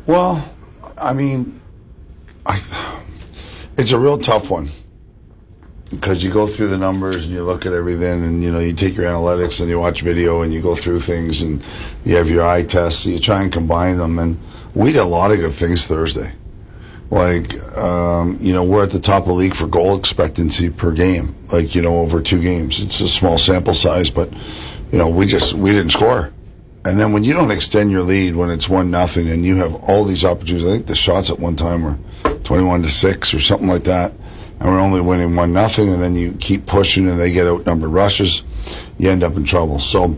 Well, I mean, it's a real tough one because you go through the numbers and you look at everything, and you take your analytics and you watch video and you go through things and you have your eye tests. So you try and combine them, and we did a lot of good things Thursday. Like, we're at the top of the league for goal expectancy per game. Like, over 2 games. It's a small sample size, but we didn't score. And then when you don't extend your lead when it's 1-0 and you have all these opportunities, I think the shots at one time were 21-6 or something like that, and we're only winning 1-0, and then you keep pushing and they get outnumbered rushes, you end up in trouble. So,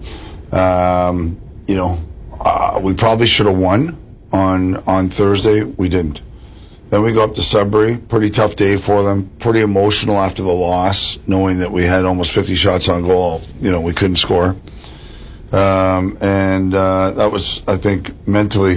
we probably should have won on Thursday. We didn't. Then we go up to Sudbury. Pretty tough day for them. Pretty emotional after the loss, knowing that we had almost 50 shots on goal. We couldn't score. That was, I think, mentally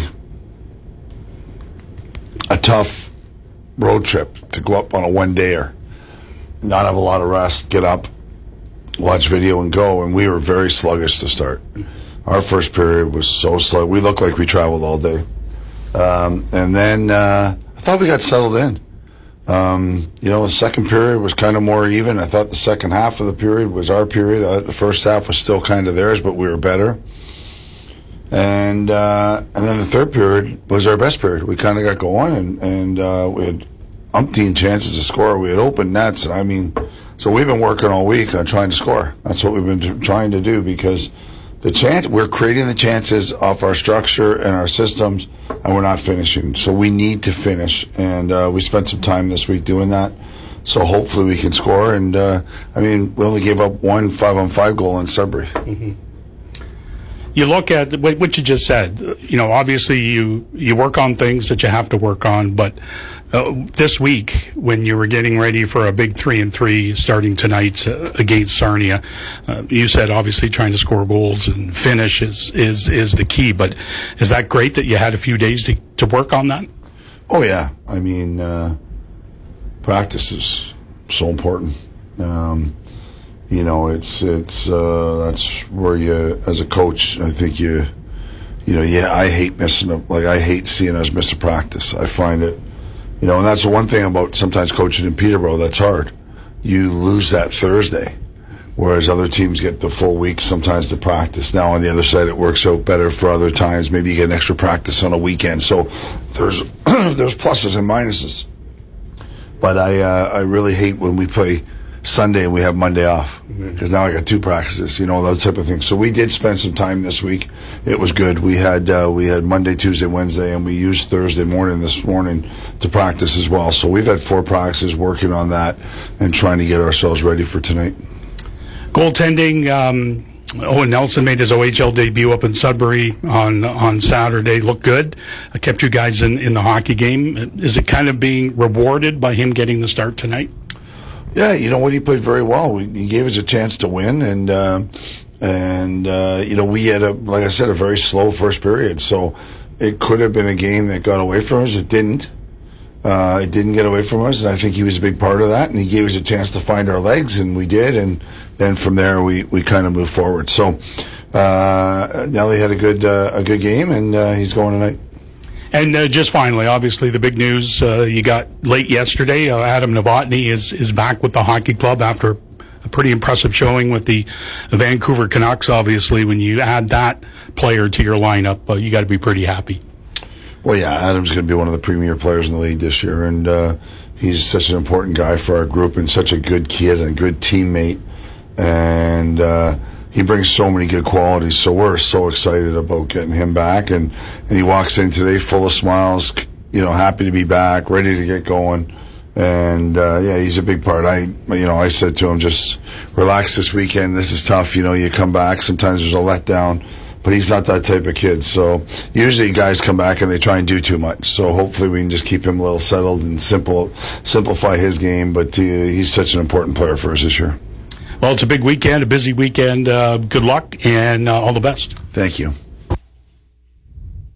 a tough road trip to go up on a one-dayer, not have a lot of rest, get up, watch video, and go. And we were very sluggish to start. Our first period was so slow. We looked like we traveled all day. And then I thought we got settled in. The second period was kind of more even. I thought the second half of the period was our period. The first half was still kind of theirs, but we were better. And then the third period was our best period. We kind of got going, and we had umpteen chances to score. We had open nets, and so we've been working all week on trying to score. That's what we've been trying to do, because we're creating the chances off our structure and our systems, and we're not finishing. So we need to finish, and we spent some time this week doing that. So hopefully we can score. And we only gave up one 5-on-5 goal in Sudbury. Mm-hmm. You look at what you just said. Obviously you work on things that you have to work on, but this week, when you were getting ready for a big 3-3 starting tonight against Sarnia, you said obviously trying to score goals and finish is the key. But is that great that you had a few days to work on that? Oh yeah, practice is so important. It's that's where you, as a coach, I think I hate I hate seeing us miss a practice. I find it. And that's the one thing about sometimes coaching in Peterborough that's hard. You lose that Thursday, whereas other teams get the full week sometimes to practice. Now, on the other side, it works out better for other times. Maybe you get an extra practice on a weekend. So there's pluses and minuses. But I really hate when we play Sunday and we have Monday off, because now I got 2 practices, that type of thing. So we did spend some time this week. It was good. We had Monday, Tuesday, Wednesday, and we used Thursday morning this morning to practice as well. So we've had 4 practices working on that and trying to get ourselves ready for tonight. Goaltending, Owen Nelson made his OHL debut up in Sudbury on Saturday. Looked good. Kept you guys in the hockey game. Is it kind of being rewarded by him getting the start tonight? Yeah, he played very well. He gave us a chance to win, and we had like I said, a very slow first period. So it could have been a game that got away from us. It didn't. It didn't get away from us, and I think he was a big part of that. And he gave us a chance to find our legs, and we did. And then from there, we kind of moved forward. So Nelly had a good game, and he's going tonight. And just finally, obviously, the big news you got late yesterday, Adam Novotny is back with the hockey club after a pretty impressive showing with the Vancouver Canucks. Obviously, when you add that player to your lineup, you got to be pretty happy. Well, yeah, Adam's going to be one of the premier players in the league this year, and he's such an important guy for our group and such a good kid and a good teammate. And he brings so many good qualities, so we're so excited about getting him back. And he walks in today full of smiles, happy to be back, ready to get going. And he's a big part. I said to him, just relax this weekend. This is tough. You come back. Sometimes there's a letdown, but he's not that type of kid. So usually guys come back and they try and do too much. So hopefully we can just keep him a little settled and simplify his game. But he's such an important player for us this year. Well, it's a big weekend, a busy weekend. Good luck and all the best. Thank you.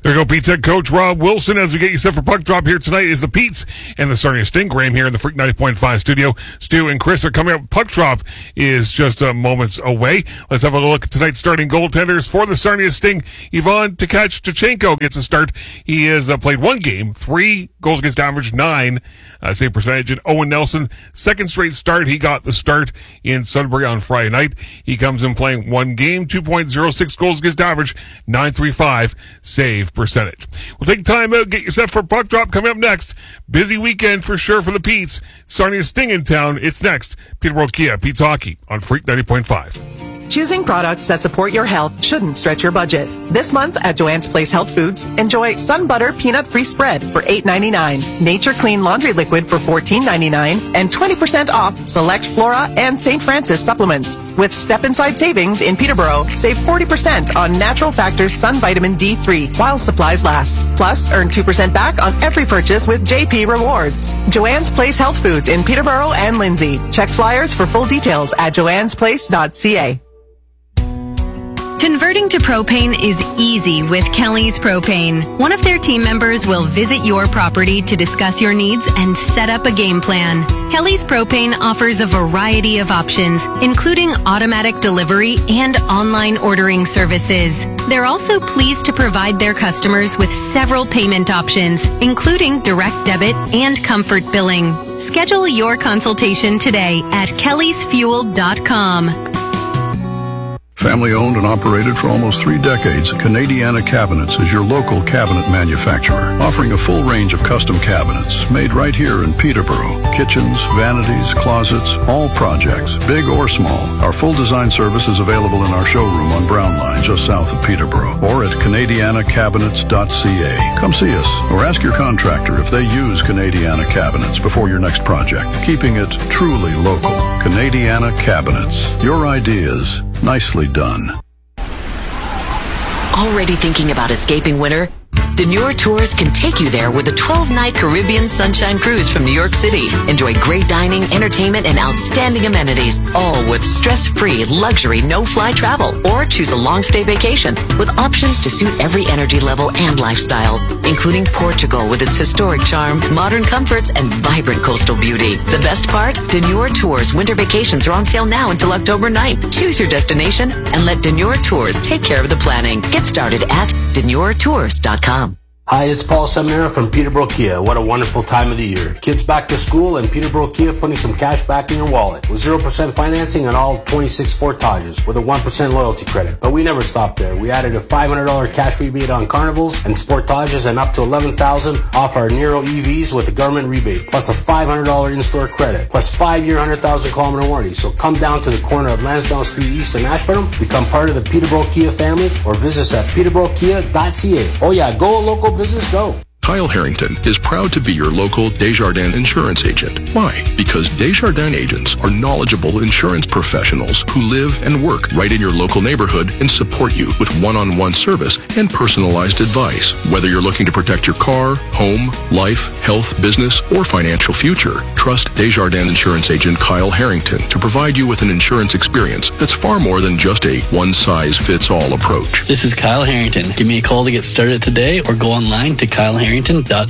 There you go, Pete's head coach Rob Wilson. As we get you set for puck drop here tonight is the Pete's and the Sarnia Sting. Graham here in the Freak 90.5 studio. Stu and Chris are coming up. Puck drop is just moments away. Let's have a look at tonight's starting goaltenders for the Sarnia Sting. Ivan Tkachchenko gets a start. He has played one game, 3 goals against average, 9 save percentage. And Owen Nelson, second straight start. He got the start in Sudbury on Friday night. He comes in playing one game, 2.06 goals against average, 9.35 save percentage. We'll take time out, get you set for puck drop coming up next. Busy weekend for sure for the Petes. Sarnia Sting in town. It's next. Peterborough Kia, Pete's Hockey on Freak 90.5. Choosing products that support your health shouldn't stretch your budget. This month at Joanne's Place Health Foods, enjoy Sun Butter Peanut Free Spread for $8.99, Nature Clean Laundry Liquid for $14.99, and 20% off select Flora and St. Francis supplements. With Step Inside Savings in Peterborough, save 40% on Natural Factors Sun Vitamin D3 while supplies last. Plus, earn 2% back on every purchase with JP Rewards. Joanne's Place Health Foods in Peterborough and Lindsay. Check flyers for full details at joannesplace.ca. Converting to propane is easy with Kelly's Propane. One of their team members will visit your property to discuss your needs and set up a game plan. Kelly's Propane offers a variety of options, including automatic delivery and online ordering services. They're also pleased to provide their customers with several payment options, including direct debit and comfort billing. Schedule your consultation today at kellysfuel.com. Family owned and operated for almost 3 decades, Canadiana Cabinets is your local cabinet manufacturer, offering a full range of custom cabinets made right here in Peterborough. Kitchens, vanities, closets, all projects, big or small. Our full design service is available in our showroom on Brown Line, just south of Peterborough, or at canadianacabinets.ca. Come see us, or ask your contractor if they use Canadiana Cabinets before your next project. Keeping it truly local. Canadiana Cabinets. Your ideas, nicely done. Already thinking about escaping winter? Denure Tours can take you there with a 12-night Caribbean Sunshine Cruise from New York City. Enjoy great dining, entertainment, and outstanding amenities, all with stress-free, luxury, no-fly travel. Or choose a long-stay vacation with options to suit every energy level and lifestyle, including Portugal with its historic charm, modern comforts, and vibrant coastal beauty. The best part? Denure Tours winter vacations are on sale now until October 9th. Choose your destination and let Denure Tours take care of the planning. Get started at denuretours.com. Hi, it's Paul Seminara from Peterborough Kia. What a wonderful time of the year. Kids back to school and Peterborough Kia putting some cash back in your wallet. With 0% financing on all 26 Sportages with a 1% loyalty credit. But we never stopped there. We added a $500 cash rebate on Carnivals and Sportages and up to $11,000 off our Nero EVs with a government rebate. Plus a $500 in-store credit. Plus 5-year 100,000-kilometer warranty. So come down to the corner of Lansdowne Street East in Ashburnham. Become part of the Peterborough Kia family or visit us at peterboroughkia.ca. Oh yeah, go local business, go. Kyle Harrington is proud to be your local Desjardins insurance agent. Why? Because Desjardins agents are knowledgeable insurance professionals who live and work right in your local neighborhood and support you with one-on-one service and personalized advice. Whether you're looking to protect your car, home, life, health, business, or financial future, trust Desjardins insurance agent Kyle Harrington to provide you with an insurance experience that's far more than just a one-size-fits-all approach. This is Kyle Harrington. Give me a call to get started today or go online to kyleharrington.ca.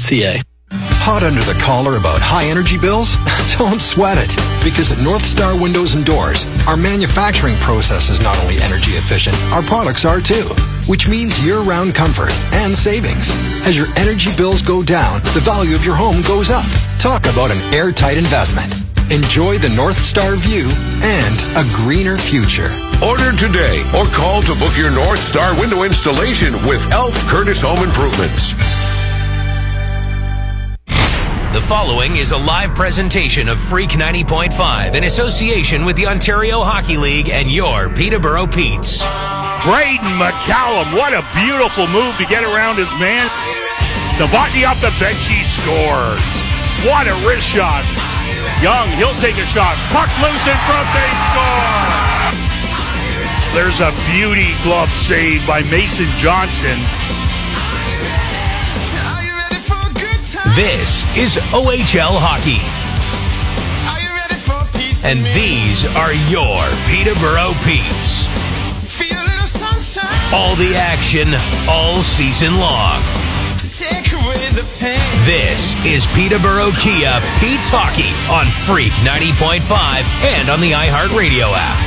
Hot under the collar about high energy bills? Don't sweat it, because at North Star Windows and Doors, our manufacturing process is not only energy efficient, our products are too, which means year-round comfort and savings. As your energy bills go down, the value of your home goes up. Talk about an airtight investment. Enjoy the North Star view and a greener future. Order today or call to book your North Star window installation with Elf Curtis Home Improvements. The following is a live presentation of Freak 90.5 in association with the Ontario Hockey League and your Peterborough Petes. Braden McCallum, what a beautiful move to get around his man. Novotny off the bench, he scores. What a wrist shot. Young, he'll take a shot. Puck loose in front, they score. There's a beauty glove save by Mason Johnston. This is OHL Hockey. And these are your Peterborough Petes. Feel a little sunshine. All the action, all season long. This is Peterborough Kia Pete's Hockey on Freak 90.5 and on the iHeartRadio app.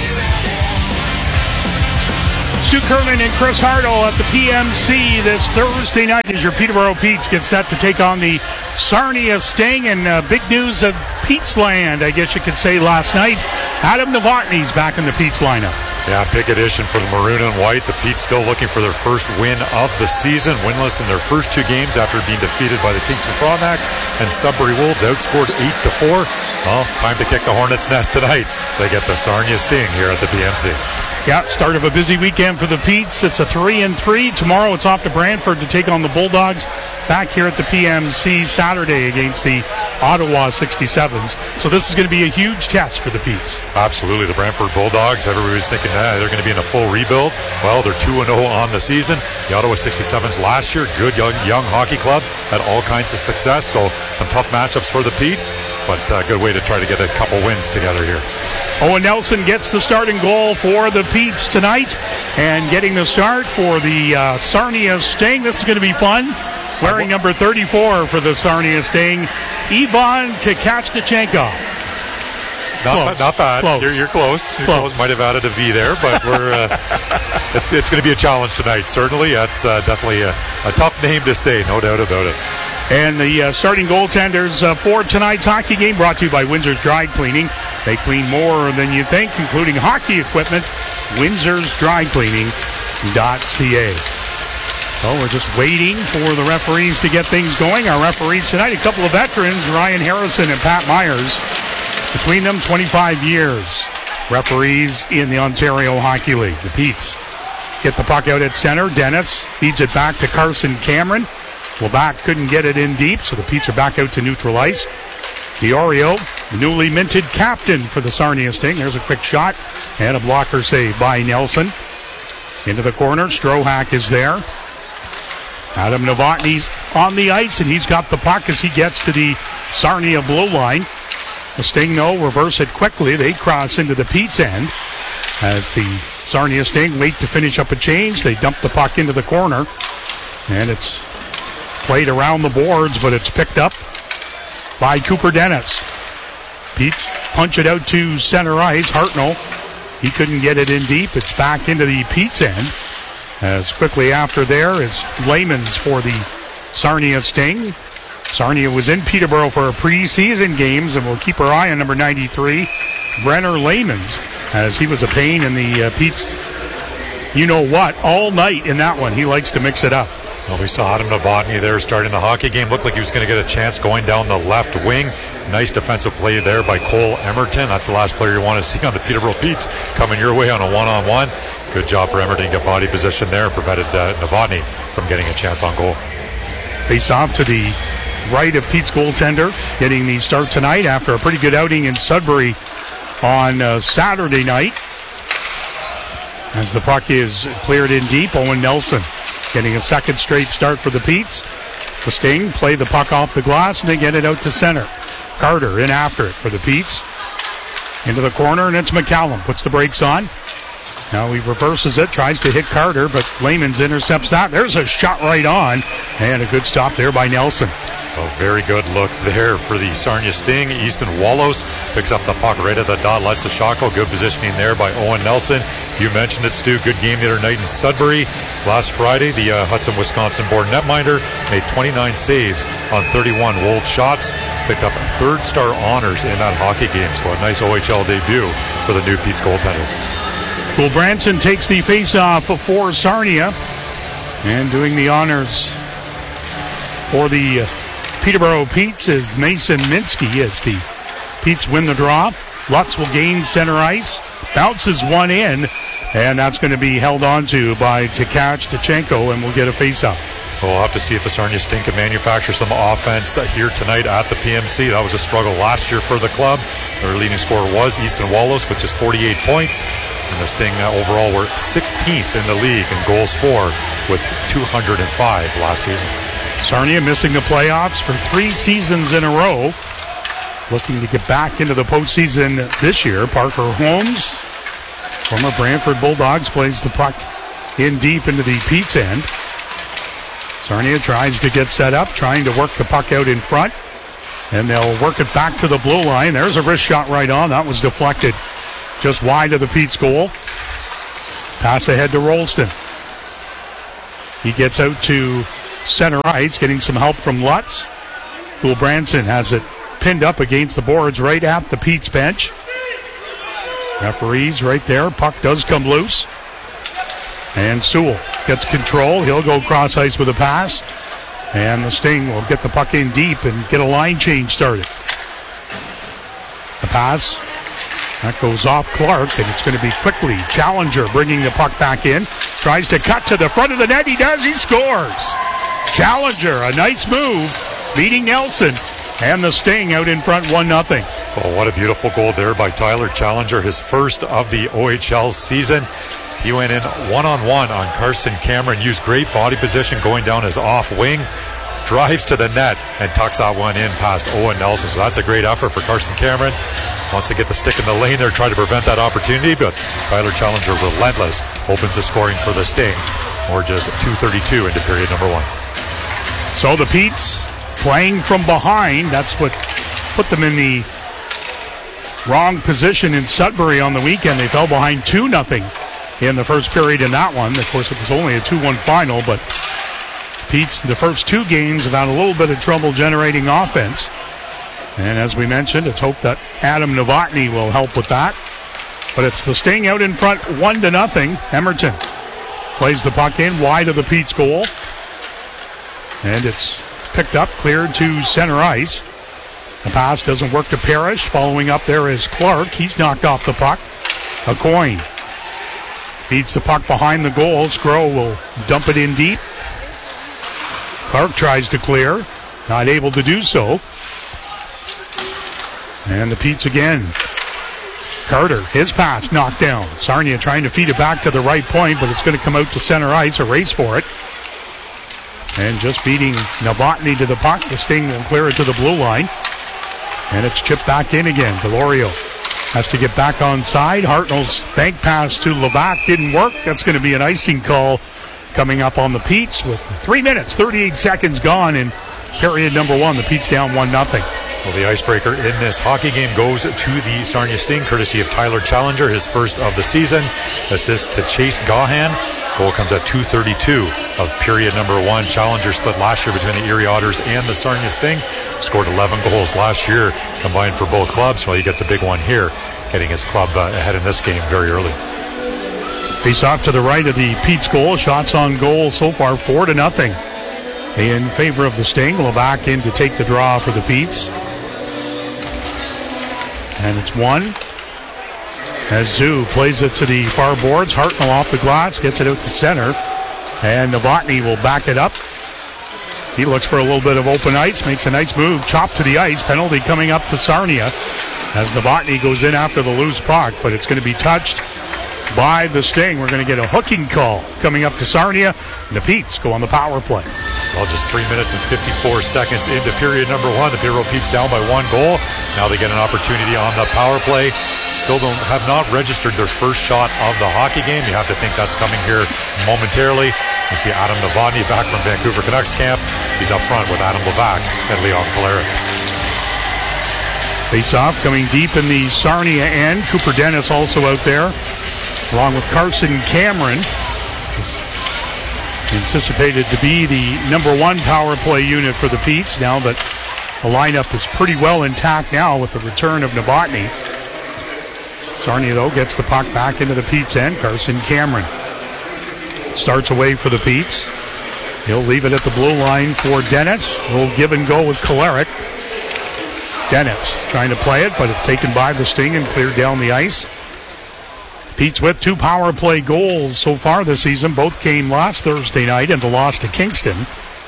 Stu Kerman and Chris Hartle at the PMC this Thursday night as your Peterborough Petes get set to take on the Sarnia Sting. And big news of Pete's Land, I guess you could say, last night. Adam Novotny's back in the Pete's lineup. Yeah, big addition for the Maroon and White. The Petes still looking for their first win of the season. Winless in their first two games after being defeated by the Kingston Frontenacs, and Sudbury Wolves outscored 8-4. Well, time to kick the Hornets' nest tonight. They get the Sarnia Sting here at the PMC. Yeah, start of a busy weekend for the Petes. It's a 3-3. Tomorrow it's off to Brantford to take on the Bulldogs back here at the PMC Saturday against the Ottawa 67s. So this is going to be a huge test for the Petes. Absolutely. The Brantford Bulldogs, everybody was thinking they're going to be in a full rebuild. Well, they're 2-0 on the season. The Ottawa 67s last year, good young hockey club, had all kinds of success. So some tough matchups for the Petes, but a good way to try to get a couple wins together here. Owen Nelson gets the starting goal for the Petes tonight, and getting the start for the Sarnia Sting. This is going to be fun. Wearing number 34 for the Sarnia Sting, Ivan Tkachnichenko. Not bad. Close. You're close. You're close. Might have added a V there, but we're. It's going to be a challenge tonight. Certainly, that's definitely a tough name to say. No doubt about it. And the starting goaltenders for tonight's hockey game brought to you by Windsor's Dry Cleaning. They clean more than you think, including hockey equipment. Windsor'sDryCleaning.ca. So we're just waiting for the referees to get things going. Our referees tonight, a couple of veterans, Ryan Harrison and Pat Myers. Between them, 25 years. Referees in the Ontario Hockey League. The Petes get the puck out at center. Dennis feeds it back to Carson Cameron. Levac couldn't get it in deep, so the Petes are back out to neutral ice. Diorio, the newly minted captain for the Sarnia Sting. There's a quick shot and a blocker save by Nelson. Into the corner, Strohak is there. Adam Novotny's on the ice, and he's got the puck as he gets to the Sarnia blue line. The Sting, though, reverse it quickly. They cross into the Pete's end as the Sarnia Sting wait to finish up a change. They dump the puck into the corner, and it's played around the boards, but it's picked up by Cooper Dennis. Pete's punch it out to center ice. Hartnell, he couldn't get it in deep. It's back into the Pete's end. As quickly after there is Layman's for the Sarnia Sting. Sarnia was in Peterborough for a preseason games, and we'll keep our eye on number 93, Brenner Layman's, as he was a pain in the Pete's, all night in that one. He likes to mix it up. Well, we saw Adam Novotny there starting the hockey game. Looked like he was going to get a chance going down the left wing. Nice defensive play there by Cole Emerton. That's the last player you want to see on the Peterborough Petes coming your way on a one-on-one. Good job for Emerton to get body position there and prevented Novotny from getting a chance on goal. Face off to the right of Pete's goaltender, getting the start tonight after a pretty good outing in Sudbury on Saturday night. As the puck is cleared in deep, Owen Nelson getting a second straight start for the Petes. The Sting play the puck off the glass and they get it out to center. Carter in after it for the Petes. Into the corner, and it's McCallum. Puts the brakes on. Now he reverses it, tries to hit Carter, but Layman's intercepts that. There's a shot right on, and a good stop there by Nelson. A very good look there for the Sarnia Sting. Easton Wallows picks up the puck right at the dot, lets the shot go. Good positioning there by Owen Nelson. You mentioned it, Stu. Good game the other night in Sudbury. Last Friday, the Hudson, Wisconsin-born netminder made 29 saves on 31 Wolves shots. Picked up third-star honors in that hockey game, so a nice OHL debut for the new Pete's goaltender. Will Branson takes the face-off for Sarnia, and doing the honors for the Peterborough Petes is Mason Minsky as the Petes win the draw. Lutz will gain center ice, bounces one in, and that's going to be held on to by Tkachnichenko, and we'll get a face-off. We'll have to see if the Sarnia Sting can manufacture some offense here tonight at the PMC. That was a struggle last year for the club. Their leading scorer was Easton Wallows, with just 48 points. And the Sting overall were 16th in the league in goals for, with 205 last season. Sarnia missing the playoffs for 3 seasons in a row. Looking to get back into the postseason this year. Parker Holmes, former Brantford Bulldogs, plays the puck in deep into the Pete's end. Sarnia tries to get set up, trying to work the puck out in front. And they'll work it back to the blue line. There's a wrist shot right on. That was deflected just wide of the Pete's goal. Pass ahead to Rolston. He gets out to center ice, getting some help from Lutz. Branson has it pinned up against the boards right at the Pete's bench. Referees right there. Puck does come loose. And Sewell gets control. He'll go cross ice with a pass. And the Sting will get the puck in deep and get a line change started. The pass. That goes off Clark, and it's going to be quickly Challenger bringing the puck back in. Tries to cut to the front of the net. He does. He scores. Challenger, a nice move, beating Nelson. And the Sting out in front 1-0. Oh, what a beautiful goal there by Tyler Challenger, his first of the OHL season. He went in one-on-one on Carson Cameron, used great body position going down his off wing, drives to the net, and tucks that one in past Owen Nelson. So that's a great effort for Carson Cameron. Wants to get the stick in the lane there, try to prevent that opportunity, but Tyler Challenger, relentless, opens the scoring for the Sting. We're just 2:32 into period number 1. So the Petes playing from behind. That's what put them in the wrong position in Sudbury on the weekend. They fell behind 2-0 in the first period in that one. Of course, it was only a 2-1 final, but Pete's, the first 2 games, have had a little bit of trouble generating offense. And as we mentioned, it's hoped that Adam Novotny will help with that. But it's the Sting out in front 1-0. Emerton plays the puck in wide of the Pete's goal. And it's picked up, cleared to center ice. The pass doesn't work to Parrish. Following up there is Clark. He's knocked off the puck. A coin. Feeds the puck behind the goal. Scrow will dump it in deep. Clark tries to clear. Not able to do so. And the Petes again. Carter, his pass knocked down. Sarnia trying to feed it back to the right point, but it's going to come out to center ice. A race for it. And just beating Novotny to the puck. The Sting will clear it to the blue line. And it's chipped back in again. Delorio has to get back on side. Hartnell's bank pass to Levac didn't work. That's going to be an icing call coming up on the Petes with 3 minutes, 38 seconds gone in period number 1. The Petes down 1-0. Well, the icebreaker in this hockey game goes to the Sarnia Sting, courtesy of Tyler Challenger, his first of the season. Assist to Chase Gahan. Goal comes at 2:32 of period number 1. Challenger split last year between the Erie Otters and the Sarnia Sting. Scored 11 goals last year combined for both clubs. Well, he gets a big one here, getting his club ahead in this game very early. Face off to the right of the Pete's goal. Shots on goal so far 4-0 in favor of the Sting. Levac in to take the draw for the Petes. And it's 1. As Zoo plays it to the far boards. Hartnell off the glass, gets it out to center. And Novotny will back it up. He looks for a little bit of open ice, makes a nice move, chop to the ice. Penalty coming up to Sarnia as Novotny goes in after the loose puck, but it's going to be touched by the Sting. We're going to get a hooking call coming up to Sarnia. And the Petes go on the power play. Well, just 3 minutes and 54 seconds into period number 1. The Peterborough Petes down by 1 goal. Now they get an opportunity on the power play. Still have not registered their first shot of the hockey game. You have to think that's coming here momentarily. You see Adam Novotny back from Vancouver Canucks camp. He's up front with Adam Levac and Leon Kolarek. Face-off coming deep in the Sarnia end. Cooper Dennis also out there, along with Carson Cameron. Anticipated to be the number 1 power play unit for the Petes now that the lineup is pretty well intact now with the return of Novotny. Sarnia, though, gets the puck back into the Petes end. Carson Cameron starts away for the Petes. He'll leave it at the blue line for Dennis. We'll give and go with Kolarek. Dennis trying to play it, but it's taken by the Sting and cleared down the ice. Pete's with 2 power play goals so far this season. Both came last Thursday night in the loss to Kingston.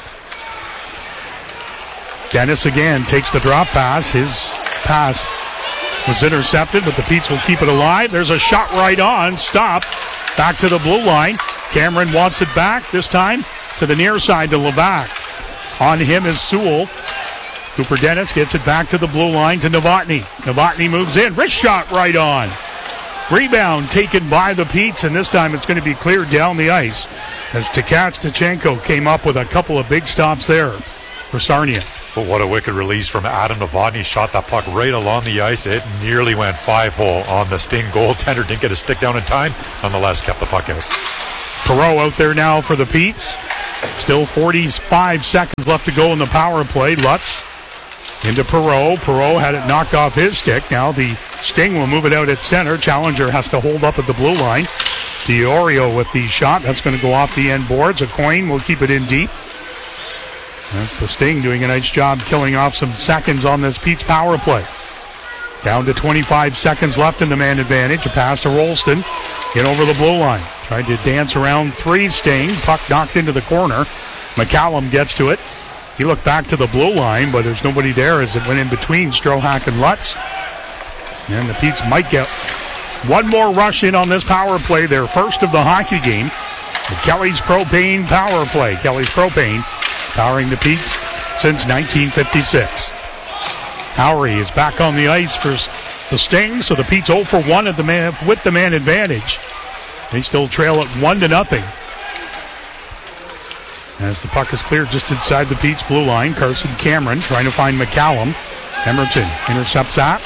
Dennis again takes the drop pass. His pass was intercepted, but the Petes will keep it alive. There's a shot right on. Stop. Back to the blue line. Cameron wants it back. This time to the near side to Levac. On him is Sewell. Cooper Dennis gets it back to the blue line to Novotny. Novotny moves in. Wrist shot right on. Rebound taken by the Petes, and this time it's going to be cleared down the ice as Tkachuk came up with a couple of big stops there for Sarnia. But what a wicked release from Adam Novotny. Shot that puck right along the ice. It nearly went 5-hole on the Sting goaltender. Didn't get a stick down in time. Nonetheless, kept the puck out. Perreault out there now for the Petes. Still 45 seconds left to go in the power play. Lutz into Perreault. Perreault had it knocked off his stick. Now the Sting will move it out at center. Challenger has to hold up at the blue line. Diorio with the shot. That's going to go off the end boards. A coin will keep it in deep. That's the Sting doing a nice job killing off some seconds on this Pete's power play. Down to 25 seconds left in the man advantage. A pass to Rolston. In over the blue line. Tried to dance around three Sting. Puck knocked into the corner. McCallum gets to it. He looked back to the blue line, but there's nobody there as it went in between Strohak and Lutz. And the Petes might get one more rush in on this power play, their first of the hockey game. The Kelly's Propane power play. Kelly's Propane powering the Petes since 1956. Howery is back on the ice for the Sting, so the Petes 0 for 1 at the man, with the man advantage. They still trail it 1-0. As the puck is cleared just inside the Pete's blue line, Carson Cameron trying to find McCallum. Emerton intercepts that.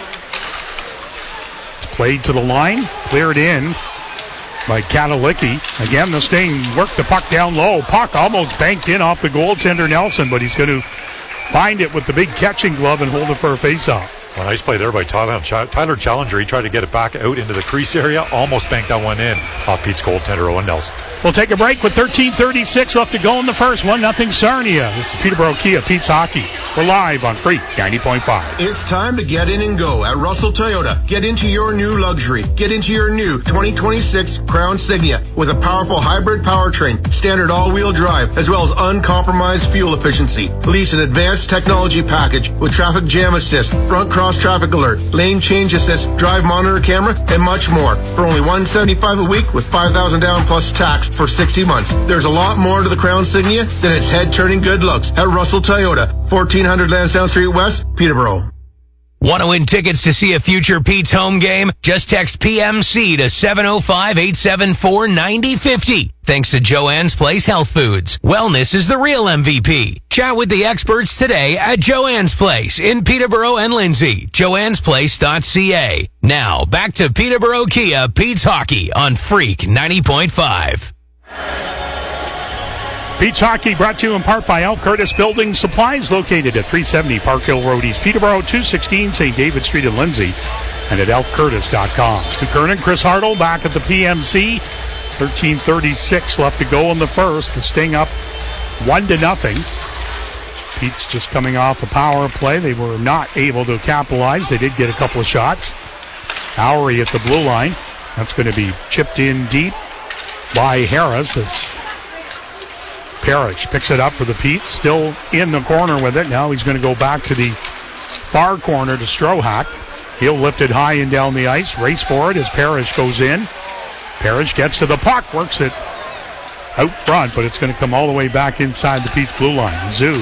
It's played to the line, cleared in by Katalicki. Again, the Sting worked the puck down low. Puck almost banked in off the goaltender Nelson, but he's going to find it with the big catching glove and hold it for a face-off. Well, nice play there by Tyler Challenger. He tried to get it back out into the crease area. Almost banked that one in off Pete's goaltender, Owen Nelson. We'll take a break with 13:36 left to go in the first. 1-0 Sarnia. This is Peterborough Kia Pete's Hockey. We're live on Freak 90.5. It's time to get in and go at Russell Toyota. Get into your new luxury. Get into your new 2026 Crown Signia with a powerful hybrid powertrain, standard all-wheel drive, as well as uncompromised fuel efficiency. Lease an advanced technology package with traffic jam assist, front cross traffic alert, lane change assist, drive monitor camera, and much more for only $175 a week with $5,000 down plus tax for 60 months. There's a lot more to the Crown Signia than its head-turning good looks at Russell Toyota, 1400 Lansdowne Street West, Peterborough. Want to win tickets to see a future Pete's home game? Just text PMC to 705-874-9050. Thanks to Joanne's Place Health Foods. Wellness is the real MVP. Chat with the experts today at Joanne's Place in Peterborough and Lindsay. joannesplace.ca. Now, back to Peterborough Kia Pete's Hockey on Freak 90.5. Pete's Hockey brought to you in part by Elf Curtis Building Supplies, located at 370 Park Hill Road, East Peterborough, 216 St. David Street in Lindsay, and at elfcurtis.com. Stu Kernan, Chris Hartle back at the PMC. 13:36 left to go in the first. The Sting up 1-0. Pete's just coming off a power play. They were not able to capitalize. They did get a couple of shots. Howery at the blue line. That's going to be chipped in deep by Harris as Parrish picks it up for the Petes. Still in the corner with it. Now he's going to go back to the far corner to Strohak. He'll lift it high and down the ice. Race for it as Parrish goes in. Parrish gets to the puck. Works it out front, but it's going to come all the way back inside the Pete's blue line. Zoo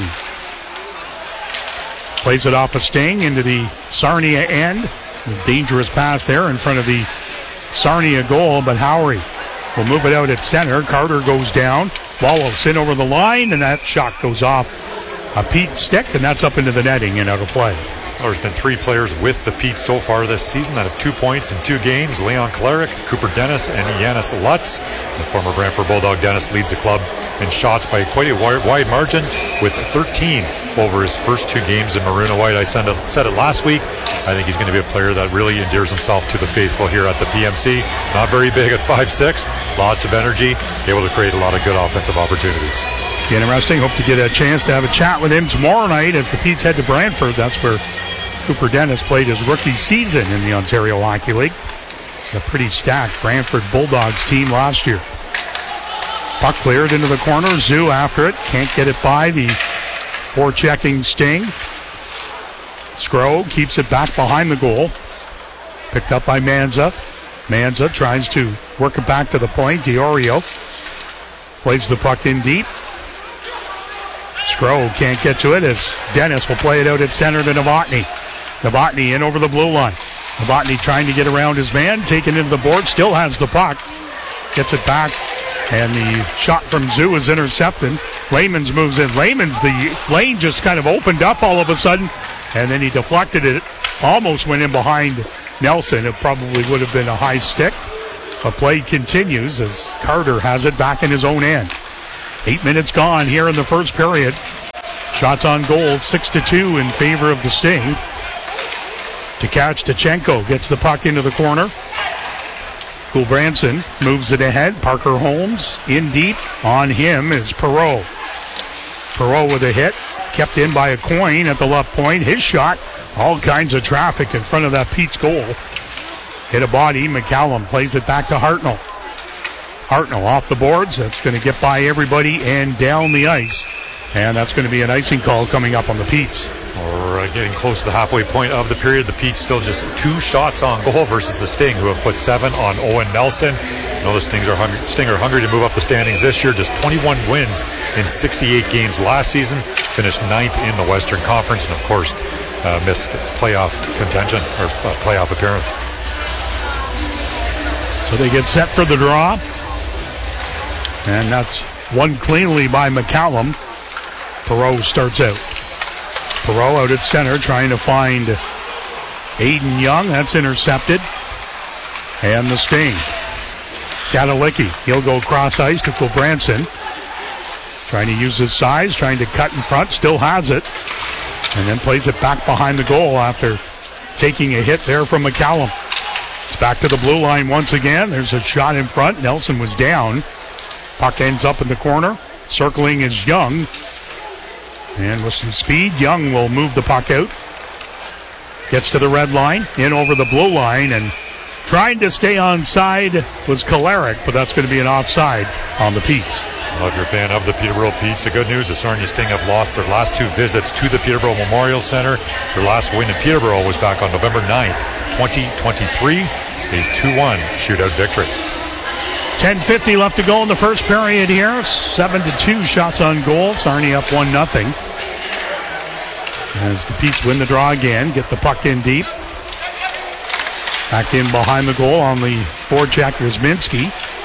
plays it off a Sting into the Sarnia end. A dangerous pass there in front of the Sarnia goal, but Howery will move it out at center. Carter goes down. Wallows in over the line, and that shot goes off a Pete stick, and that's up into the netting and out of play. Well, there's been 3 players with the Petes so far this season that have 2 points in 2 games. Leon Klarick, Cooper Dennis, and Yanis Lutz. The former Brantford Bulldog Dennis leads the club in shots by quite a wide margin with 13 over his first 2 games in maroon and white. I said it last week. I think he's going to be a player that really endears himself to the faithful here at the PMC. Not very big at 5'6", lots of energy, able to create a lot of good offensive opportunities. Interesting. Hope to get a chance to have a chat with him tomorrow night as the Petes head to Brantford. That's where Cooper Dennis played his rookie season in the Ontario Hockey League. A pretty stacked Brantford Bulldogs team last year. Puck cleared into the corner. Zoo after it. Can't get it by the forechecking Sting. Scrow keeps it back behind the goal. Picked up by Manza. Manza tries to work it back to the point. Diorio plays the puck in deep. Scrow can't get to it as Dennis will play it out at center to Novotny. Novotny in over the blue line. Novotny trying to get around his man, taken into the board, still has the puck. Gets it back, and the shot from Zoo is intercepted. Layman's moves in. The lane just kind of opened up all of a sudden, and then he deflected it. Almost went in behind Nelson. It probably would have been a high stick. But play continues as Carter has it back in his own end. 8 minutes gone here in the first period. Shots on goal, 6-2 in favor of the Sting. Tkachenko gets the puck into the corner. Gulbranson moves it ahead. Parker Holmes in deep. On him is Perreault. Perreault with a hit. Kept in by a Coin at the left point. His shot, all kinds of traffic in front of that Pete's goal. Hit a body. McCallum plays it back to Hartnell. Hartnell off the boards. That's going to get by everybody and down the ice. And that's going to be an icing call coming up on the Petes. We're getting close to the halfway point of the period. The Petes still just 2 shots on goal versus the Sting, who have put 7 on Owen Nelson. You know the Sting are hungry to move up the standings this year. Just 21 wins in 68 games last season. Finished 9th in the Western Conference, and of course missed playoff contention or playoff appearance. So they get set for the draw. And that's won cleanly by McCallum. Perreault starts out. Perreault out at center trying to find Aiden Young. That's intercepted. And the Sting. Katalicki. He'll go cross ice to Gulbranson. Trying to use his size. Trying to cut in front. Still has it. And then plays it back behind the goal after taking a hit there from McCallum. It's back to the blue line once again. There's a shot in front. Nelson was down. Puck ends up in the corner. Circling is Young. And with some speed, Young will move the puck out. Gets to the red line, in over the blue line, and trying to stay on side was Kolarek, but that's going to be an offside on the Petes. Well, if you're a fan of the Peterborough Petes, the good news, the Sarnia Sting have lost their last 2 visits to the Peterborough Memorial Center. Their last win in Peterborough was back on November 9th, 2023, a 2-1 shootout victory. 10:50 left to go in the first period here. 7-2 shots on goal. Sarnia up 1-0. As the Petes win the draw again, get the puck in deep. Back in behind the goal on the forecheck was Minsky.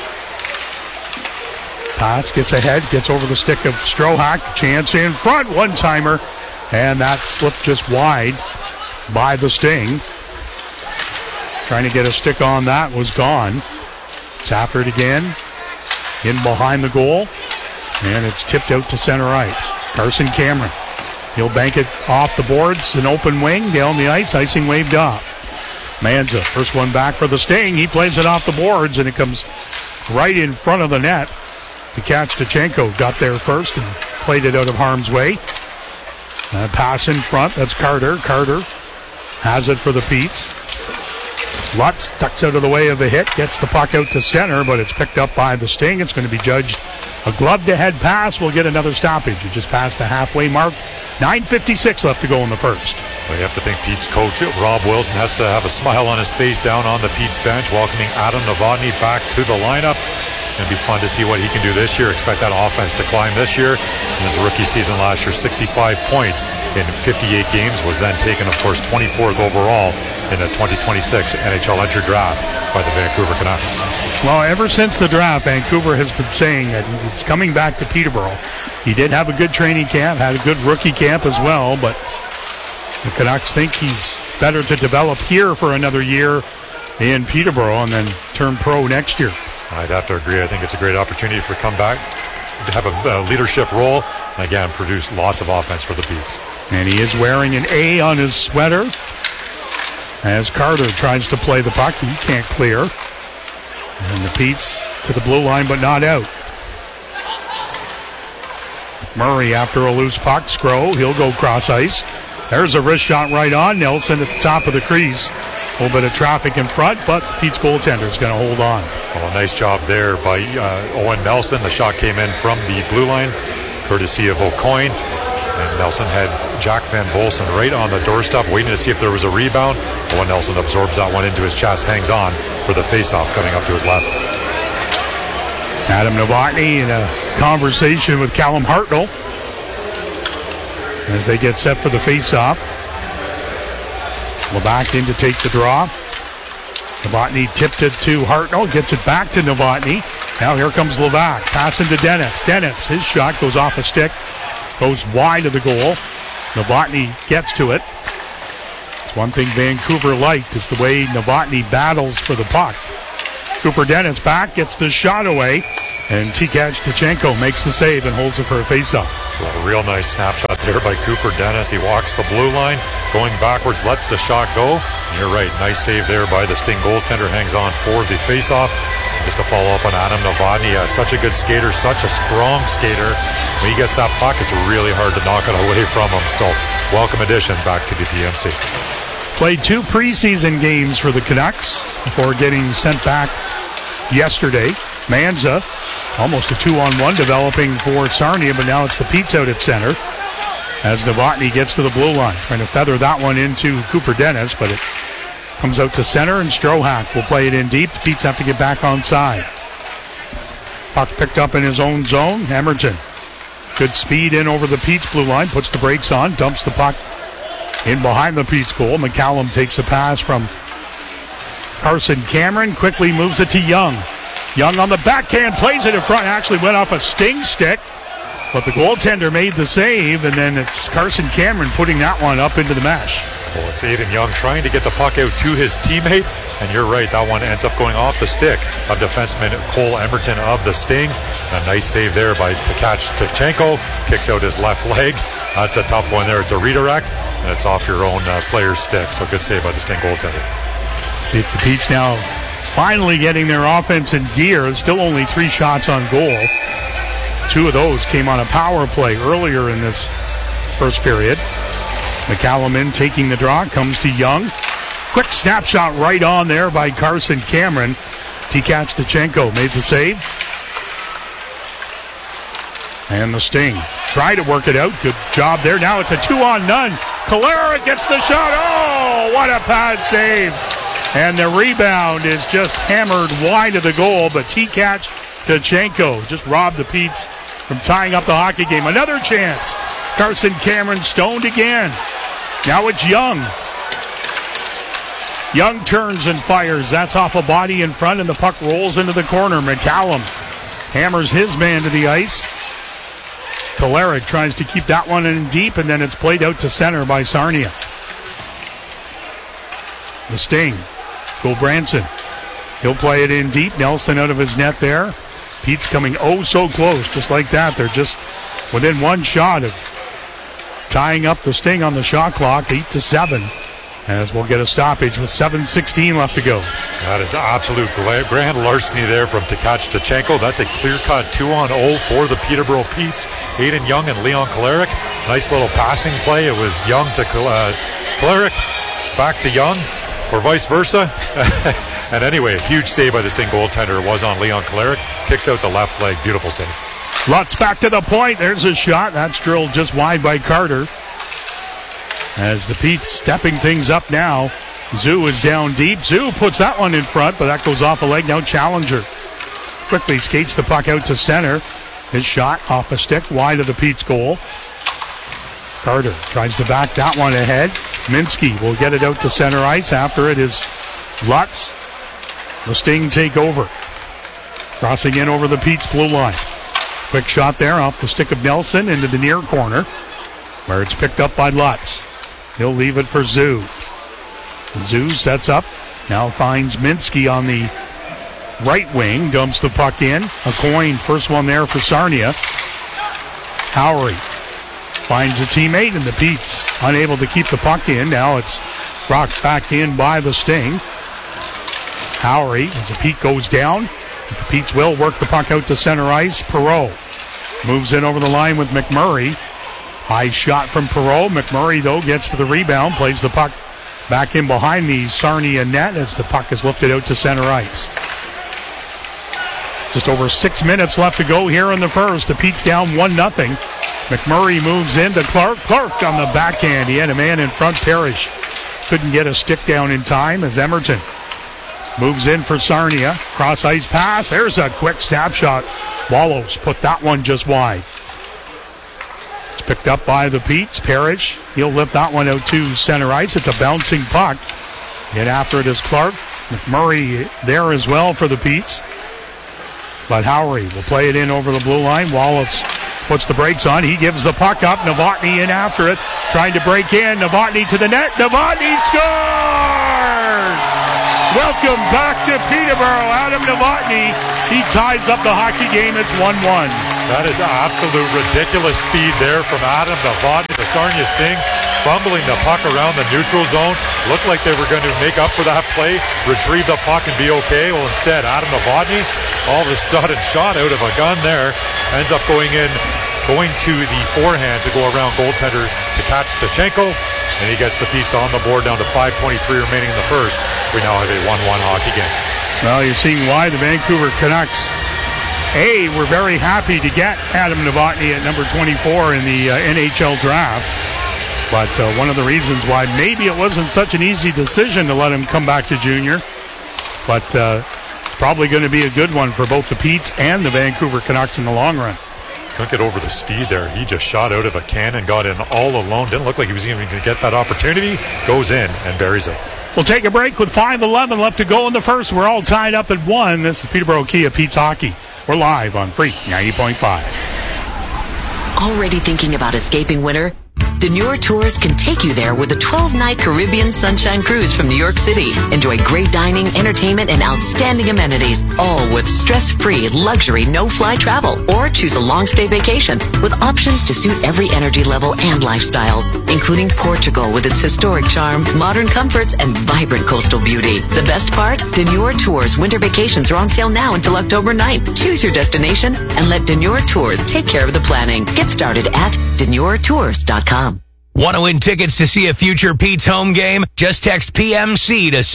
Pass gets ahead, gets over the stick of Strohak. Chance in front, one-timer. And that slipped just wide by the Sting. Trying to get a stick on that, was gone. Tappert again, in behind the goal, and it's tipped out to center ice. Carson Cameron, he'll bank it off the boards, an open wing, down the ice, icing waved off. Manza, first one back for the Sting, he plays it off the boards, and it comes right in front of the net. Tkachenko got there first and played it out of harm's way. Pass in front, that's Carter. Carter has it for the Petes. Lutz tucks out of the way of the hit, gets the puck out to center, but it's picked up by the Sting. It's going to be judged a glove-to-head pass. We'll get another stoppage. It just passed the halfway mark. 9:56 left to go in the first. Well, you have to think Pete's coach, Rob Wilson, has to have a smile on his face down on the Pete's bench, welcoming Adam Novotny back to the lineup. It's going to be fun to see what he can do this year. Expect that offense to climb this year. In his rookie season last year, 65 points in 58 games, was then taken, of course, 24th overall in the 2026 NHL entry draft by the Vancouver Canucks. Well, ever since the draft, Vancouver has been saying that he's coming back to Peterborough. He did have a good training camp, had a good rookie camp as well, but the Canucks think he's better to develop here for another year in Peterborough and then turn pro next year. I'd have to agree. I think it's a great opportunity for comeback, to have a leadership role, and again, produce lots of offense for the Petes. And he is wearing an A on his sweater as Carter tries to play the puck. He can't clear. And the Petes to the blue line, but not out. Murray after a loose puck. Scrow, he'll go cross ice. There's a wrist shot right on Nelson at the top of the crease. A little bit of traffic in front, but Pete's goaltender is going to hold on. Well, a nice job there by Owen Nelson. The shot came in from the blue line, courtesy of O'Coin. And Nelson had Jack Van Volsen right on the doorstep, waiting to see if there was a rebound. Owen Nelson absorbs that one into his chest, hangs on for the faceoff coming up to his left. Adam Novotny in a conversation with Callum Hartnell as they get set for the faceoff. Levac in to take the draw. Novotny tipped it to Hartnell, gets it back to Novotny. Now here comes Levac, passing to Dennis. Dennis, his shot goes off a stick, goes wide of the goal. Novotny gets to it. It's one thing Vancouver liked, is the way Novotny battles for the puck. Cooper Dennis back, gets the shot away, and Tkachuk makes the save and holds it for a faceoff. Well, a real nice snapshot there by Cooper Dennis. He walks the blue line, going backwards, lets the shot go. And you're right, nice save there by the Sting goaltender, hangs on for the faceoff. Just to follow up on Adam Novotny, such a good skater, such a strong skater. When he gets that puck, it's really hard to knock it away from him. So, welcome addition back to the PMC. Played 2 preseason games for the Canucks before getting sent back yesterday. Manza, almost a 2-on-1 developing for Sarnia, but now it's the Pete's out at center as Novotny gets to the blue line. Trying to feather that one into Cooper Dennis, but it comes out to center, and Strohak will play it in deep. The Pete's have to get back on side. Puck picked up in his own zone. Emerton, good speed in over the Pete's blue line, puts the brakes on, dumps the puck in behind the Pete's goal. McCallum takes a pass from Carson Cameron, quickly moves it to Young. Young on the backhand, plays it in front, actually went off a Sting stick, but the goaltender made the save, and then it's Carson Cameron putting that one up into the mesh. Well, it's Aiden Young trying to get the puck out to his teammate, and you're right, that one ends up going off the stick of defenseman Cole Emerton of the Sting. A nice save there by Tkachuk, kicks out his left leg. That's a tough one there. It's a redirect, and it's off your own player's stick, so good save by the Sting goaltender. See if the Pete's now finally getting their offense in gear. Still only 3 shots on goal. 2 of those came on a power play earlier in this first period. McCallum in, taking the draw, comes to Young. Quick snapshot right on there by Carson Cameron. Tkachuk made the save. And the Sting try to work it out. Good job there. Now it's a 2-on-none. Kolarek gets the shot. Oh, what a pad save. And the rebound is just hammered wide of the goal, but Tkachuk just robbed the Pete's from tying up the hockey game. Another chance. Carson Cameron stoned again. Now it's Young. Young turns and fires. That's off a body in front, and the puck rolls into the corner. McCallum hammers his man to the ice. Kolarek tries to keep that one in deep, and then it's played out to center by Sarnia. The Sting. Branson. He'll play it in deep. Nelson out of his net there. Pete's coming oh so close. Just like that, they're just within 1 shot of tying up the Sting on the shot clock. 8-7. As we'll get a stoppage with 7:16 left to go. That is absolute grand larceny there from Tkachuk. That's a clear-cut 2-on-0 for the Peterborough Petes. Aiden Young and Leon Kolarek. Nice little passing play. It was Young to Kolarek, back to Young, or vice versa. And anyway, a huge save by the Sting goaltender was on Leon Kolarek. Kicks out the left leg. Beautiful save. Lutz back to the point. There's a shot. That's drilled just wide by Carter. As the Pete's stepping things up now. Zoo is down deep. Zoo puts that one in front, but that goes off a leg. Now Challenger quickly skates the puck out to center. His shot off a stick wide of the Pete's goal. Carter tries to back that one ahead. Minsky will get it out to center ice. After it is Lutz. The Sting take over. Crossing in over the Pete's blue line. Quick shot there off the stick of Nelson into the near corner, where it's picked up by Lutz. He'll leave it for Zoo. Zoo sets up. Now finds Minsky on the right wing. Dumps the puck in. A coin. First one there for Sarnia. Howery finds a teammate, and the Pete's unable to keep the puck in. Now it's rocked back in by the Sting. Howery, as the Pete goes down, the Pete's will work the puck out to center ice. Perreault moves in over the line with McMurray. High shot from Perreault. McMurray, though, gets to the rebound, plays the puck back in behind the Sarnia net as the puck is lifted out to center ice. Just over 6 minutes left to go here in the first. The Pete's down 1-0. McMurray moves into Clark. Clark on the backhand. He had a man in front, Parrish. Couldn't get a stick down in time as Emerton moves in for Sarnia. Cross ice pass. There's a quick snapshot. Wallows put that one just wide. It's picked up by the Pete's. Parrish, he'll lift that one out to center ice. It's a bouncing puck. And after it is Clark. McMurray there as well for the Petes. But Howery will play it in over the blue line. Wallace puts the brakes on. He gives the puck up. Novotny in after it. Trying to break in. Novotny to the net. Novotny scores! Welcome back to Peterborough. Adam Novotny. He ties up the hockey game. It's 1-1. That is absolute ridiculous speed there from Adam Novotny. The Sarnia Sting fumbling the puck around the neutral zone. Looked like they were going to make up for that play, retrieve the puck and be okay. Well, instead, Adam Novotny, all of a sudden, shot out of a gun there, ends up going to the forehand to go around goaltender to catch Tachenko, and he gets the Petes on the board down to 5:23 remaining in the first. We now have a 1-1 hockey game. Well, you're seeing why the Vancouver Canucks, were very happy to get Adam Novotny at number 24 in the NHL draft. But one of the reasons why maybe it wasn't such an easy decision to let him come back to junior. But it's probably going to be a good one for both the Petes and the Vancouver Canucks in the long run. Couldn't get over the speed there. He just shot out of a cannon, got in all alone. Didn't look like he was even going to get that opportunity. Goes in and buries it. We'll take a break with 5:11 left to go in the first. We're all tied up at 1. This is Peterborough Kia Pete's Hockey. We're live on Freak 90.5. Already thinking about escaping winter? Denure Tours can take you there with a 12-night Caribbean Sunshine Cruise from New York City. Enjoy great dining, entertainment, and outstanding amenities, all with stress-free, luxury, no-fly travel. Or choose a long-stay vacation with options to suit every energy level and lifestyle, including Portugal with its historic charm, modern comforts, and vibrant coastal beauty. The best part? Denure Tours winter vacations are on sale now until October 9th. Choose your destination and let Denure Tours take care of the planning. Get started at DenureTours.com. Want to win tickets to see a future Pete's home game? Just text PMC to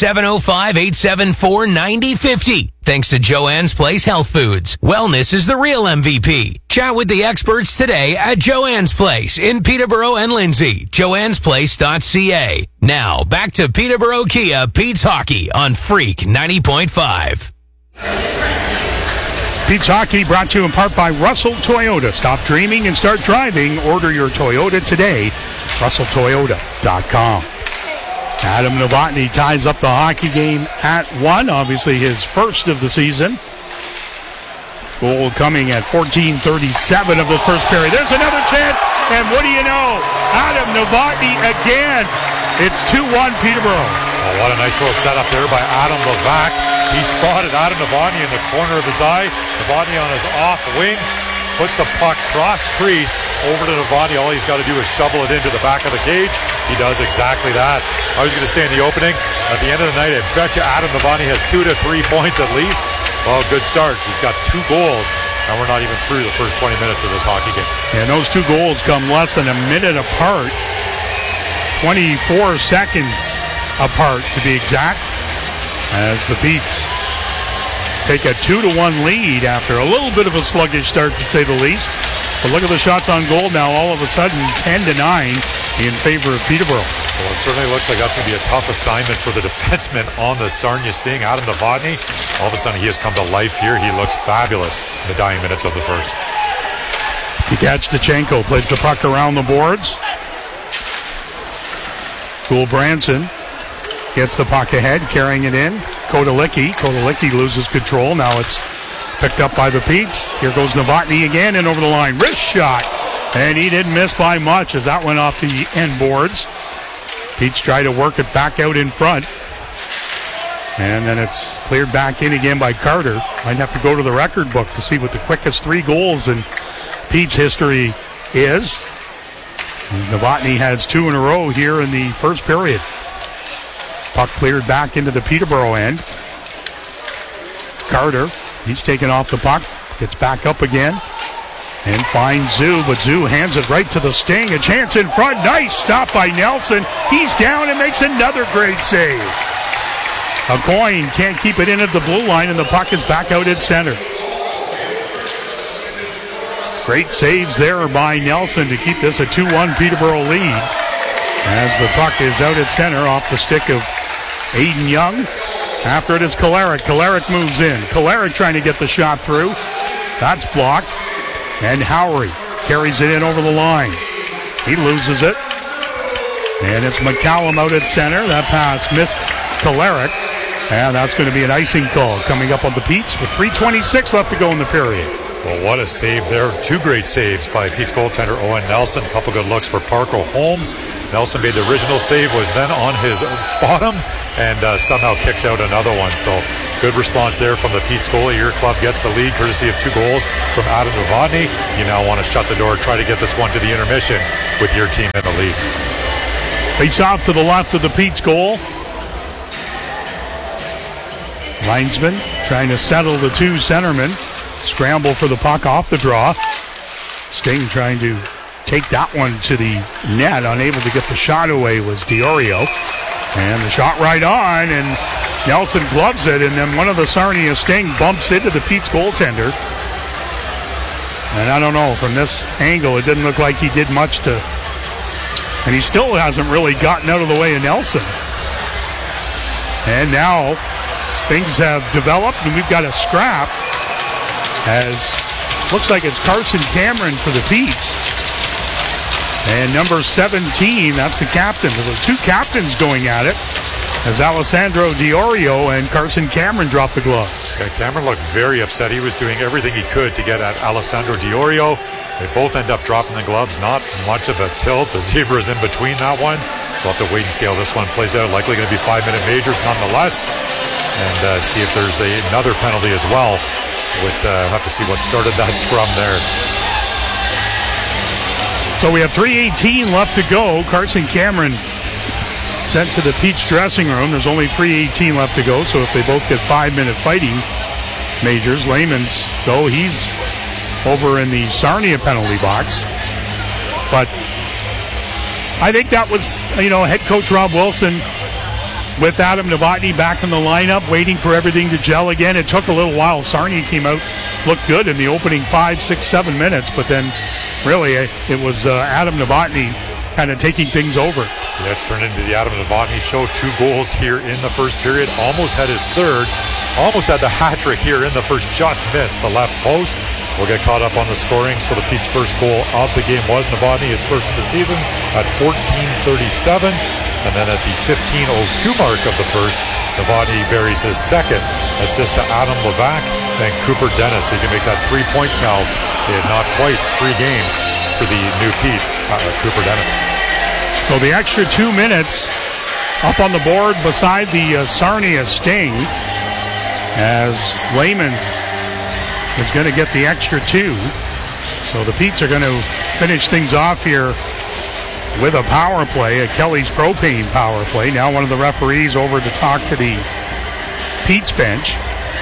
705-874-9050. Thanks to Joanne's Place Health Foods. Wellness is the real MVP. Chat with the experts today at Joanne's Place in Peterborough and Lindsay. Joanne'sPlace.ca. Now, back to Peterborough Kia Pete's Hockey on Freak 90.5. Pete's Hockey brought to you in part by Russell Toyota. Stop dreaming and start driving. Order your Toyota today. RussellToyota.com. Adam Novotny ties up the hockey game at 1. Obviously his first of the season. Goal coming at 14:37 of the first period. There's another chance, and what do you know? Adam Novotny again. It's 2-1 Peterborough. Oh, what a nice little setup there by Adam Levac. He spotted Adam Novotny in the corner of his eye. Novotny on his off wing puts the puck cross crease over to Novotny. All he's got to do is shovel it into the back of the cage. He does exactly that. I was going to say in the opening, at the end of the night, I bet you Adam Novotny has 2 to 3 points at least. Well, good start. He's got 2 goals, and we're not even through the first 20 minutes of this hockey game. And those 2 goals come less than a minute apart. 24 seconds apart, to be exact, as the Petes take a 2-1 lead after a little bit of a sluggish start, to say the least. But look at the shots on goal now, all of a sudden 10-9 in favor of Peterborough. Well, it certainly looks like that's going to be a tough assignment for the defenseman on the Sarnia Sting, Adam Novotny. All of a sudden he has come to life here. He looks fabulous in the dying minutes of the first. To catch Tachenko, plays the puck around the boards. Cool Branson gets the puck ahead, carrying it in. Kodalicki. Kodalicki loses control. Now it's picked up by the Petes. Here goes Novotny again and over the line. Wrist shot. And he didn't miss by much as that went off the end boards. Petes try to work it back out in front. And then it's cleared back in again by Carter. Might have to go to the record book to see what the quickest 3 goals in Pete's history is. As Novotny has 2 in a row here in the first period. Puck cleared back into the Peterborough end. Carter, he's taken off the puck, gets back up again, and finds Zoo, but Zoo hands it right to the Sting. A chance in front, nice stop by Nelson. He's down and makes another great save. A coin can't keep it in at the blue line, and the puck is back out at center. Great saves there by Nelson to keep this a 2-1 Peterborough lead. As the puck is out at center off the stick of Aiden Young. After it is Kolarek. Kolarek moves in. Kolarek trying to get the shot through. That's blocked. And Howery carries it in over the line. He loses it. And it's McCallum out at center. That pass missed Kolarek. And that's going to be an icing call coming up on the Pete's with 3:26 left to go in the period. Well, what a save there. Two great saves by Pete's goaltender Owen Nelson. A couple good looks for Parker Holmes. Nelson made the original save, was then on his bottom, and somehow kicks out another one. So good response there from the Pete's goalie. Your club gets the lead courtesy of 2 goals from Adam Novotny. You now want to shut the door, try to get this one to the intermission with your team in the lead. Face off to the left of the Pete's goal. Linesman trying to settle the 2 centermen. Scramble for the puck off the draw. Sting trying to take that one to the net. Unable to get the shot away was Diorio. And the shot right on, and Nelson gloves it, and then one of the Sarnia Sting bumps into the Pete's goaltender. And I don't know, from this angle, it didn't look like he did much to... And he still hasn't really gotten out of the way of Nelson. And now things have developed, and we've got a scrap. As looks like it's Carson Cameron for the Pete's. And number 17, that's the captain. There were 2 captains going at it as Alessandro Diorio and Carson Cameron dropped the gloves. Yeah, Cameron looked very upset. He was doing everything he could to get at Alessandro Diorio. They both end up dropping the gloves. Not much of a tilt. The Zebra's in between that one. So we'll have to wait and see how this one plays out. Likely going to be 5-minute majors nonetheless. And see if there's another penalty as well. We'll have to see what started that scrum there. So we have 3:18 left to go. Carson Cameron sent to the Pete's dressing room. There's only 3:18 left to go, so if they both get 5-minute fighting majors, Layman's, though, he's over in the Sarnia penalty box. But I think that was, head coach Rob Wilson with Adam Novotny back in the lineup, waiting for everything to gel again. It took a little while. Sarnia came out, looked good in the opening 5, 6, 7 minutes, but then really it was Adam Novotny kind of taking things over. Yeah, it's turned into the Adam Novotny show. 2 goals here in the first period. Almost had his third. Almost had the hat trick here in the first. Just missed the left post. We'll get caught up on the scoring. So the Pete's first goal of the game was Novotny, his first of the season at 14:37. And then at the 15:02 mark of the first, Novotny buries his second assist to Adam Levac and Cooper Dennis. He can make that 3 points now in not quite 3 games for the new Pete, Cooper Dennis. So the extra 2 minutes up on the board beside the Sarnia Sting, as Layman's is going to get the extra 2. So the Petes are going to finish things off here with a power play, a Kelly's Propane power play. Now one of the referees over to talk to the Pete's bench.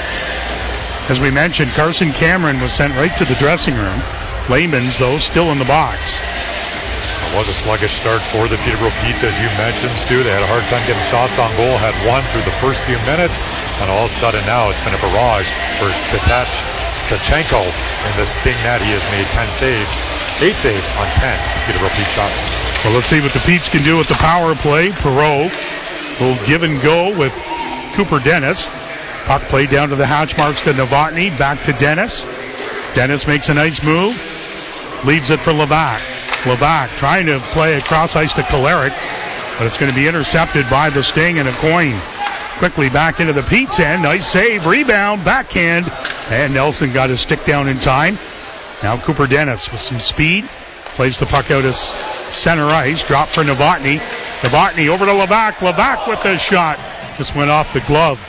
As we mentioned, Carson Cameron was sent right to the dressing room. Layman's, though, still in the box. It was a sluggish start for the Peterborough Petes, as you mentioned, Stu. They had a hard time getting shots on goal, had 1 through the first few minutes, and all of a sudden now it's been a barrage for Tkachenko in the Sting net. He has made 10 saves, 8 saves on 10 Peterborough Pete shots. Well, let's see what the Petes can do with the power play. Perreault will give and go with Cooper Dennis. Puck played down to the hatch marks to Novotny, back to Dennis. Dennis makes a nice move, leaves it for Levac. Levac trying to play across ice to Kolarek, but it's going to be intercepted by the Sting, and a coin quickly back into the Pete's end. Nice save, rebound, backhand, and Nelson got his stick down in time. Now Cooper Dennis with some speed, plays the puck out as center ice, drop for Novotny. Novotny over to Levac. Levac with the shot. Just went off the glove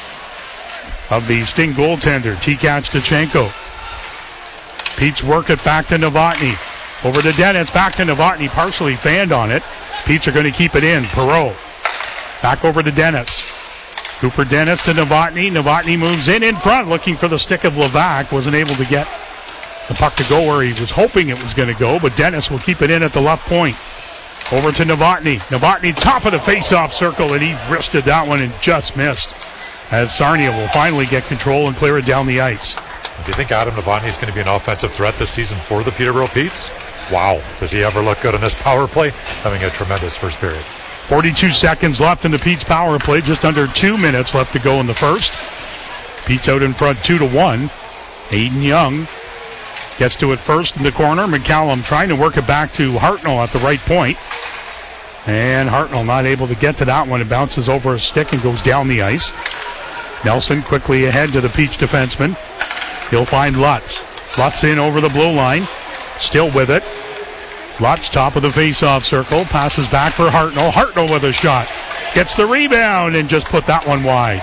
of the Sting goaltender, Tkachenko. Pete's work it back to Novotny. Over to Dennis, back to Novotny, partially fanned on it. Pete's are going to keep it in. Perreault back over to Dennis. Cooper Dennis to Novotny. Novotny moves in front, looking for the stick of Levac. Wasn't able to get the puck to go where he was hoping it was going to go, but Dennis will keep it in at the left point. Over to Novotny. Novotny, top of the face-off circle, and he wristed that one and just missed, as Sarnia will finally get control and clear it down the ice. Do you think Adam Novotny is going to be an offensive threat this season for the Peterborough Petes? Wow. Does he ever look good in this power play? Having a tremendous first period. 42 seconds left in the Pete's power play. Just under 2 minutes left to go in the first. Pete's out in front 2-1. Aiden Young gets to it first in the corner. McCallum trying to work it back to Hartnell at the right point. And Hartnell not able to get to that one. It bounces over a stick and goes down the ice. Nelson quickly ahead to the Peach defenseman. He'll find Lutz. Lutz in over the blue line. Still with it. Lutz top of the face-off circle. Passes back for Hartnell. Hartnell with a shot. Gets the rebound and just put that one wide.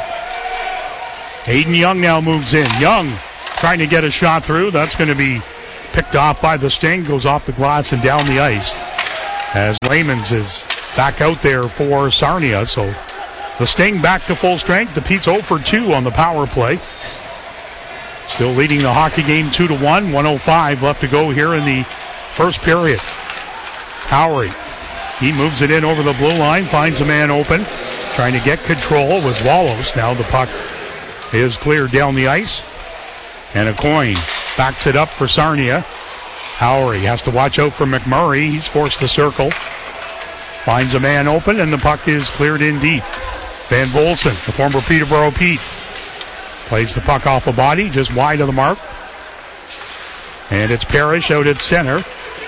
Aiden Young now moves in. Young trying to get a shot through. That's going to be picked off by the Sting. Goes off the glass and down the ice. As Raymond's is back out there for Sarnia. So the Sting back to full strength. The Pete's 0 for 2 on the power play. Still leading the hockey game 2-1. 1:05 left to go here in the first period. Howery, he moves it in over the blue line, finds a man open, trying to get control was Wallows. Now the puck is cleared down the ice, and a coin backs it up for Sarnia. Howery has to watch out for McMurray. He's forced to circle, finds a man open, and the puck is cleared in deep. Van Bolsen, the former Peterborough Pete, plays the puck off a body, just wide of the mark. And it's Parrish out at center.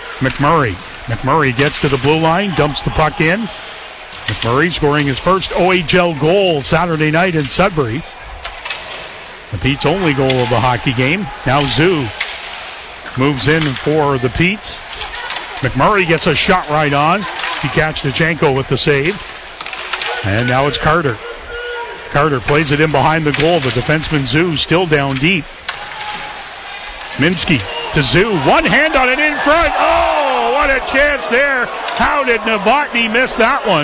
McMurray gets to the blue line, dumps the puck in. McMurray scoring his first OHL goal Saturday night in Sudbury. The Pete's only goal of the hockey game. Now Zoo moves in for the Pete's. McMurray gets a shot right on. Tkachenko with the save. And now it's Carter. Carter plays it in behind the goal. The defenseman Zoo still down deep. Minsky to Zoo. One hand on it in front. Oh, what a chance there. How did Novotny miss that one?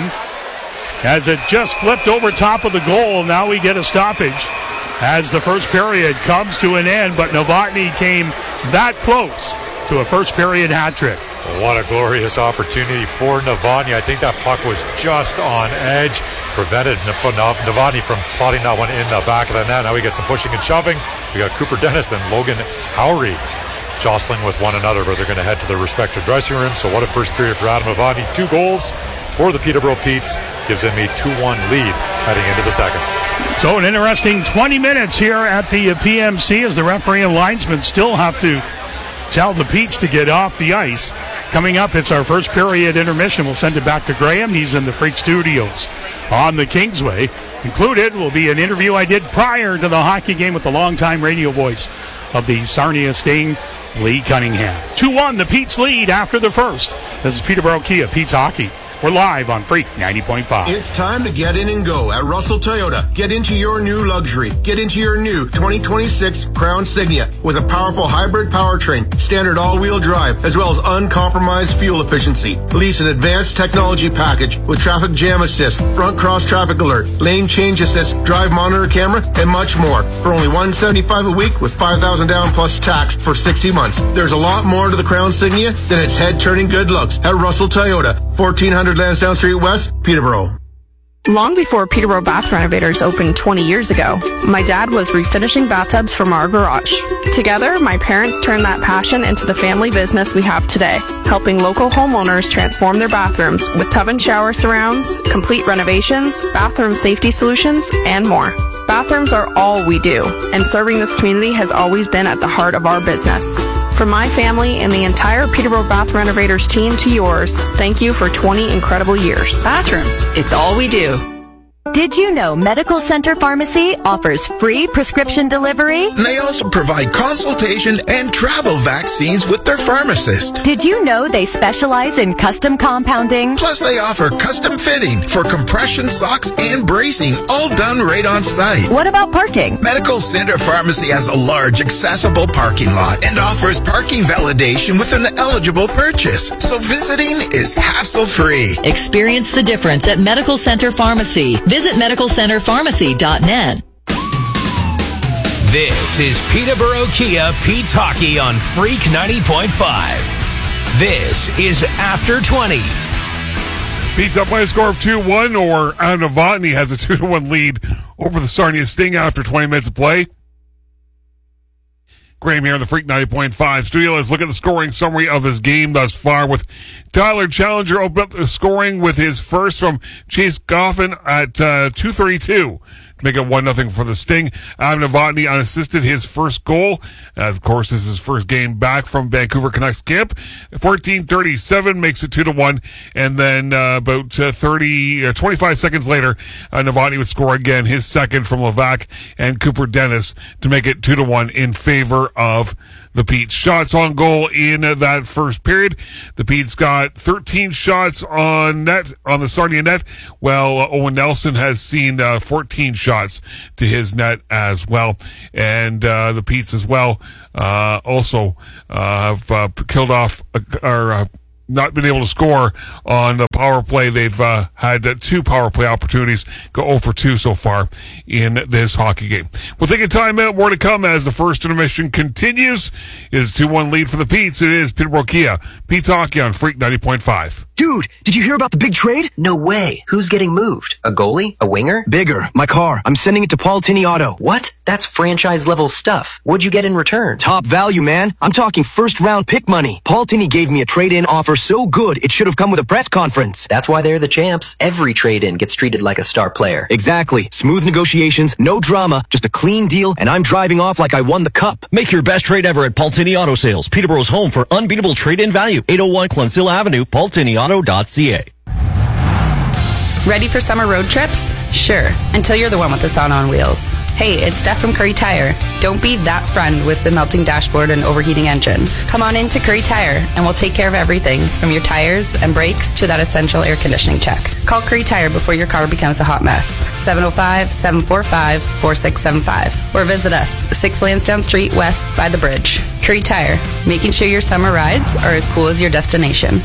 As it just flipped over top of the goal. Now we get a stoppage as the first period comes to an end. But Novotny came that close to a first period hat trick. What a glorious opportunity for Novotny. I think that puck was just on edge. Prevented Novotny from plotting that one in the back of the net. Now we get some pushing and shoving. We got Cooper Dennis and Logan Howery jostling with one another, but they're going to head to their respective dressing rooms. So what a first period for Adam Novotny. 2 goals for the Peterborough Petes. Gives him a 2-1 lead heading into the second. So an interesting 20 minutes here at the PMC as the referee and linesman still have to tell the Petes to get off the ice. Coming up, it's our first period intermission. We'll send it back to Graham. He's in the Freak Studios on the Kingsway. Included will be an interview I did prior to the hockey game with the longtime radio voice of the Sarnia Sting, Lee Cunningham. 2-1, the Petes lead after the first. This is Peterborough Kia, Petes Hockey. We're live on Freak 90.5. It's time to get in and go at Russell Toyota. Get into your new luxury. Get into your new 2026 Crown Signia with a powerful hybrid powertrain, standard all-wheel drive, as well as uncompromised fuel efficiency. Lease an advanced technology package with traffic jam assist, front cross traffic alert, lane change assist, drive monitor camera, and much more for only $175 a week with $5,000 down plus tax for 60 months. There's a lot more to the Crown Signia than its head-turning good looks at Russell Toyota, 1400 Lansdowne Street West, Peterborough. Long before Peterborough Bath Renovators opened 20 years ago, my dad was refinishing bathtubs from our garage. Together, my parents turned that passion into the family business we have today, helping local homeowners transform their bathrooms with tub and shower surrounds, complete renovations, bathroom safety solutions, and more. Bathrooms are all we do, and serving this community has always been at the heart of our business. From my family and the entire Peterborough Bath Renovators team to yours, thank you for 20 incredible years. Bathrooms, it's all we do. Did you know Medical Center Pharmacy offers free prescription delivery? They also provide consultation and travel vaccines with their pharmacist. Did you know they specialize in custom compounding? Plus, they offer custom fitting for compression socks and bracing, all done right on site. What about parking? Medical Center Pharmacy has a large, accessible parking lot and offers parking validation with an eligible purchase, so visiting is hassle-free. Experience the difference at Medical Center Pharmacy. Visit medicalcenterpharmacy.net. This is Peterborough Kia Pete's Hockey on Freak 90.5. This is After 20. Pete's up by a score of 2-1, or Adam Novotny has a 2-1 lead over the Sarnia Sting after 20 minutes of play. Graham here in the Freak 90.5 studio. Let's look at the scoring summary of this game thus far, with Tyler Challenger open up the scoring with his first from Chase Goffin at 2:32 to make it 1-0 for the Sting. Adam Novotny unassisted his first goal, as of course this is his first game back from Vancouver Canucks camp. 14:37 makes it 2-1, and then about 25 seconds later, Novotny would score again, his second from Levac and Cooper Dennis to make it 2-1 in favor of the Petes. Shots on goal in that first period. The Petes got 13 shots on net, on the Sarnia net, while Owen Nelson has seen 14 shots to his net as well. And the Petes as well also have killed off or not been able to score on the power play. They've had 2 power play opportunities, go 0 for 2 so far in this hockey game. We'll take a timeout. More to come as the first intermission continues. It is 2-1 lead for the Petes. It is Peterborough Kia. Pete's Hockey on Freak 90.5. Dude, did you hear about the big trade? No way. Who's getting moved? A goalie? A winger? Bigger. My car. I'm sending it to Paul Tinney Auto. What? That's franchise level stuff. What'd you get in return? Top value, man. I'm talking first round pick money. Paul Tinney gave me a trade-in offer so good it should have come with a press conference. That's why they're the champs. Every trade-in gets treated like a star player. Exactly. Smooth negotiations, no drama, just a clean deal, and I'm driving off like I won the cup. Make your best trade ever at Paul Tinney Auto Sales, Peterborough's home for unbeatable trade-in value. 801 Clonsilla Avenue, paultinneyauto.ca. Ready for summer road trips? Sure, until you're the one with the sauna on wheels. Hey, it's Steph from Curry Tire. Don't be that friend with the melting dashboard and overheating engine. Come on in to Curry Tire, and we'll take care of everything, from your tires and brakes to that essential air conditioning check. Call Curry Tire before your car becomes a hot mess. 705-745-4675. Or visit us, 6 Lansdowne Street West by the bridge. Curry Tire, making sure your summer rides are as cool as your destination.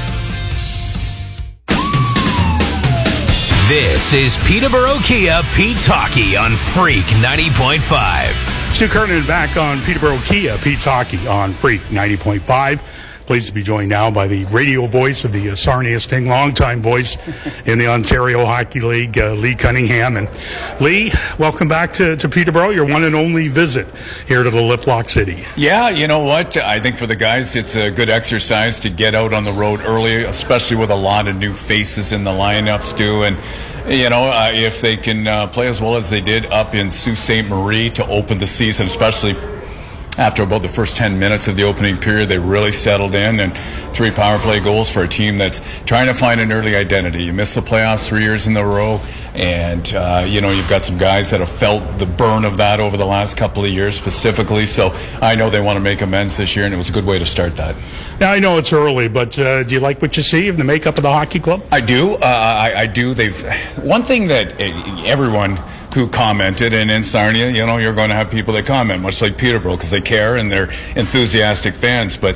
This is Peterborough Kia Pete's Hockey on Freak 90.5. Stu Kernan back on Peterborough Kia Pete's Hockey on Freak 90.5. Pleased to be joined now by the radio voice of the Sarnia Sting, longtime voice in the Ontario Hockey League, Lee Cunningham. And Lee, welcome back to Peterborough, your one and only visit here to the Liplock City. Yeah, you know what? I think for the guys, it's a good exercise to get out on the road early, especially with a lot of new faces in the lineup, Stu. And you know, if they can play as well as they did up in Sault Ste. Marie to open the season, especially after about the first 10 minutes of the opening period, they really settled in, and 3 power play goals for a team that's trying to find an early identity. You missed the playoffs 3 years in a row, and you know, you've got some guys that have felt the burn of that over the last couple of years specifically, so I know they want to make amends this year, and it was a good way to start that. Now, I know it's early, but do you like what you see of the makeup of the hockey club? I do. I do. One thing that everyone who commented, and in Sarnia, you know, you're going to have people that comment, much like Peterborough, because they care and they're enthusiastic fans. But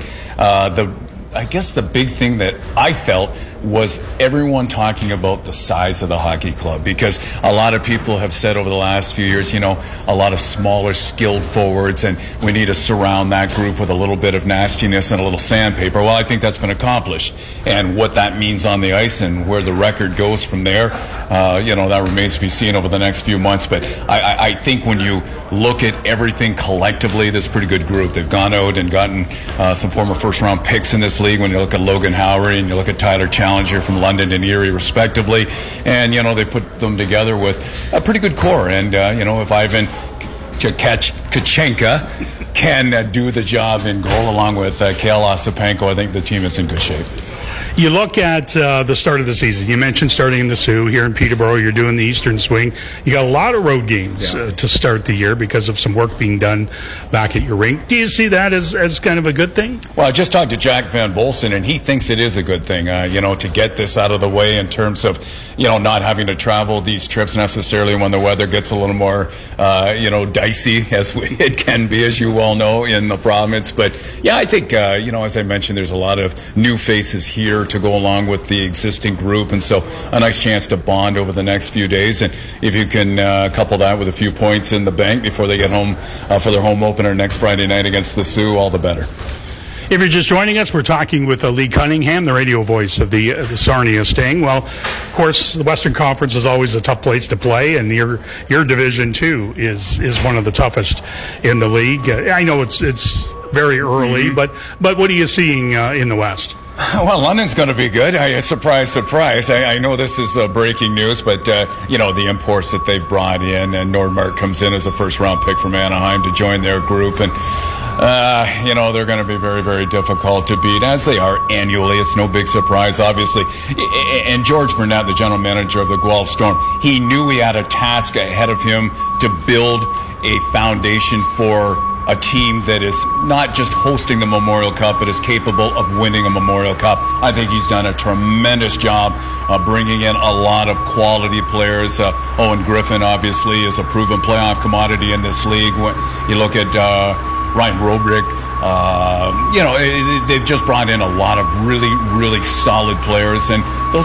I guess the big thing that I felt was everyone talking about the size of the hockey club, because a lot of people have said over the last few years, you know, a lot of smaller skilled forwards, and we need to surround that group with a little bit of nastiness and a little sandpaper. Well, I think that's been accomplished, and what that means on the ice and where the record goes from there, you know, that remains to be seen over the next few months. But I think when you look at everything collectively, this is a pretty good group. They've gone out and gotten some former first round picks in this league. When you look at Logan Howery and you look at Tyler Challenger from London and Erie respectively, and you know, they put them together with a pretty good core, and you know, if Ivan Kachenka can do the job in goal along with Kale Ossipenko, I think the team is in good shape. You look at the start of the season. You mentioned starting in the Sioux. Here in Peterborough, you're doing the Eastern Swing. You got a lot of road games to start the year because of some work being done back at your rink. Do you see that as kind of a good thing? Well, I just talked to Jack Van Volsen, and he thinks it is a good thing, you know, to get this out of the way in terms of, you know, not having to travel these trips necessarily when the weather gets a little more, you know, dicey, as it can be, as you well know, in the province. But, yeah, I think, you know, as I mentioned, there's a lot of new faces here to go along with the existing group, and so a nice chance to bond over the next few days. And if you can couple that with a few points in the bank before they get home for their home opener next Friday night against the Sioux, all the better. If you're just joining us, we're talking with Lee Cunningham, the radio voice of the Sarnia Sting. Well, of course, the Western Conference is always a tough place to play, and your division too is one of the toughest in the league. I know it's very early, but what are you seeing in the West? Well, London's going to be good. Surprise, surprise. I know this is breaking news, but, the imports that they've brought in, and Nordmark comes in as a first-round pick from Anaheim to join their group, and, they're going to be very, very difficult to beat, as they are annually. It's no big surprise, obviously. And George Burnett, the general manager of the Guelph Storm, he knew he had a task ahead of him to build a foundation for a team that is not just hosting the Memorial Cup, but is capable of winning a Memorial Cup. I think he's done a tremendous job bringing in a lot of quality players. Owen Griffin, obviously, is a proven playoff commodity in this league. When you look at Ryan Robrick, they've just brought in a lot of really, really solid players, and those